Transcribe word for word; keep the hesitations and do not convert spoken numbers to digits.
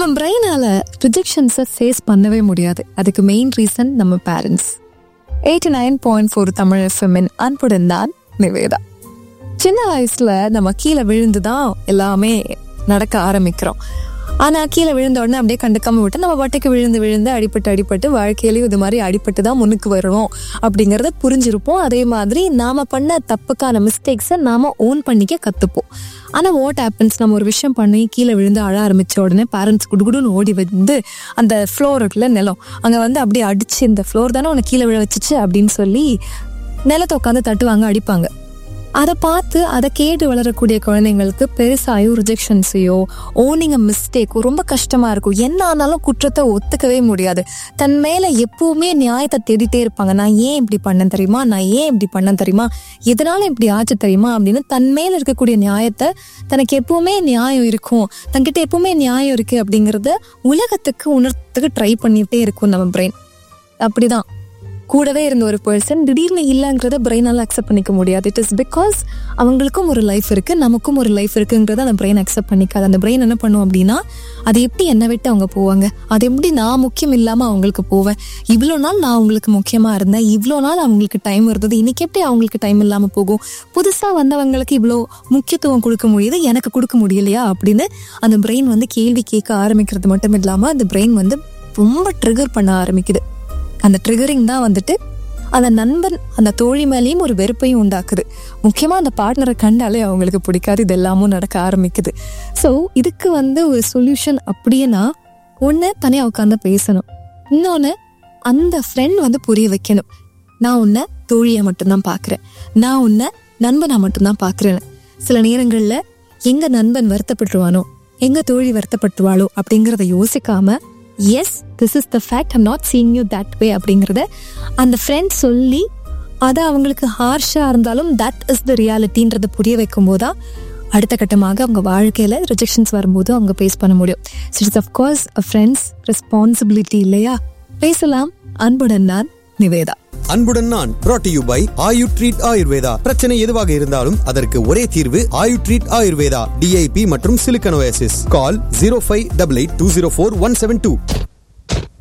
நம்ம பிரெயினால ரிஜெக்ஷன்ஸை ஃபேஸ் பண்ணவே முடியாது. அதுக்கு மெயின் ரீசன் நம்ம parents. Eighty nine point four Tamil எஃப்எம்மின் அன்புடன் தான் நிவேதா. சின்ன வயசுல நம்ம கீழே விழுந்துதான் எல்லாமே நடக்க ஆரம்பிக்கிறோம். ஆனா கீழே விழுந்த உடனே அப்படியே கண்டுக்காம விட்டு நம்ம பாட்டுக்கு விழுந்து விழுந்து அடிப்பட்டு அடிப்பட்டு வாழ்க்கையிலையும் இது மாதிரி அடிப்பட்டு தான் முன்னுக்கு வரணும் அப்படிங்கிறத புரிஞ்சிருப்போம். அதே மாதிரி நாம பண்ண தப்புக்கான மிஸ்டேக்ஸை நாம ஓன் பண்ணிக்க கத்துப்போம். ஆனா வாட் ஹேப்பன்ஸ், நம்ம ஒரு விஷயம் பண்ணி கீழே விழுந்து அழ ஆரம்பிச்ச உடனே பேரண்ட்ஸ் குடுகுடுன்னு ஓடி வந்து அந்த ஃப்ளோர் இருக்குல்ல, நிலம், அங்க வந்து அப்படியே அடிச்சு இந்த ஃப்ளோர் தானே உனக்கு கீழே விழ வச்சுச்சு அப்படின்னு சொல்லி நிலத்தை உட்காந்து தட்டுவாங்க, அடிப்பாங்க. அதை பார்த்து அதை கேட்டு வளரக்கூடிய குழந்தைங்களுக்கு பெருசாயும் ரிஜெக்ஷன்ஸையோ ஓனிங் அ மிஸ்டேக்கோ ரொம்ப கஷ்டமா இருக்கும். என்ன ஆனாலும் குற்றத்தை ஒத்துக்கவே முடியாது. தன் மேல எப்பவுமே நியாயத்தை தேடிட்டே இருப்பாங்க. நான் ஏன் இப்படி பண்ணேன் தெரியுமா, நான் ஏன் இப்படி பண்ணேன் தெரியுமா, எதனால இப்படி ஆச்சு தெரியுமா அப்படின்னு தன் மேல இருக்கக்கூடிய நியாயத்தை, தனக்கு எப்பவுமே நியாயம் இருக்கும், தன்கிட்ட எப்பவுமே நியாயம் இருக்கு அப்படிங்கறத உலகத்துக்கு உணர்த்துக்கு ட்ரை பண்ணிட்டே இருக்கும் நம்ம பிரெயின். அப்படிதான் கூடவே இருந்த ஒரு பர்சன் திடீர்னு இல்லைங்கிறத பிரெயினால அக்செப்ட் பண்ணிக்க முடியாது. இட் இஸ் பிகாஸ் அவங்களுக்கும் ஒரு லைஃப் இருக்கு, நமக்கும் ஒரு லைஃப் இருக்குங்கிறத அந்த பிரெயின் அக்செப்ட் பண்ணிக்காது. அந்த பிரெயின் என்ன பண்ணும் அப்படின்னா, அதை எப்படி என்னை விட்டு அவங்க போவாங்க, அது எப்படி நான் முக்கியம் இல்லாம அவங்களுக்கு போவேன், இவ்வளோ நாள் நான் அவங்களுக்கு முக்கியமா இருந்தேன், இவ்வளோ நாள் அவங்களுக்கு டைம் இருந்தது, இன்னைக்கு எப்படி அவங்களுக்கு டைம் இல்லாம போகும், புதுசா வந்தவங்களுக்கு இவ்வளோ முக்கியத்துவம் கொடுக்க முடியுது, எனக்கு கொடுக்க முடியலையா அப்படின்னு அந்த பிரெயின் வந்து கேள்வி கேட்க ஆரம்பிக்கிறது மட்டும் இல்லாம அந்த பிரெயின் வந்து ரொம்ப ட்ரிகர் பண்ண ஆரம்பிக்குது. அந்த ட்ரிகரிங் தான் வந்துட்டு அந்த நண்பன் அந்த தோழி மேலேயும் ஒரு வெறுப்பையும் உண்டாக்குது. முக்கியமாக அந்த பார்ட்னரை கண்டாலே அவங்களுக்கு பிடிக்காது. இது எல்லாமும் நடக்க ஆரம்பிக்குது. ஸோ இதுக்கு வந்து ஒரு சொல்யூஷன் அப்படின்னா, ஒன்று தனியாக உட்காந்து பேசணும், இன்னொன்று அந்த ஃப்ரெண்ட் வந்து புரிய வைக்கணும், நான் உன்னை தோழியை மட்டும்தான் பார்க்குறேன், நான் உன்னை நண்பனா மட்டும்தான் பார்க்குறேன்னு. சில நேரங்களில் எங்கள் நண்பன் வருத்தப்பட்டுருவானோ, எங்கள் தோழி வருத்தப்பட்டுருவாளோ அப்படிங்கிறத யோசிக்காம, yes this is the fact, I'm not seeing you that way அப்படிங்கிறத அந்த ஃப்ரெண்ட் சொல்லி அதை அவங்களுக்கு ஹார்ஷாக இருந்தாலும் தட் இஸ் த ரியாலிட்டின்றதை புரிய வைக்கும் போதுதான் அடுத்த கட்டமாக அவங்க வாழ்க்கையில் ரிஜெக்ஷன்ஸ் வரும்போது அவங்க ஃபேஸ் பண்ண முடியும். It's of course a friends responsibility இல்லையா? பேசலாம். அன்புடன் நான் நிவேதா. அன்புடன் நான் brought to you by Ayu treat Ayurveda. பிரச்சனை எதுவாக இருந்தாலும் அதற்கு ஒரே தீர்வு ஆயு ட்ரீட் ஆயுர்வேதா. டிஐபி மற்றும் சிலிக்கன் ஓஎஸ்எஸ். கால் zero five eight eight two zero four one seven two.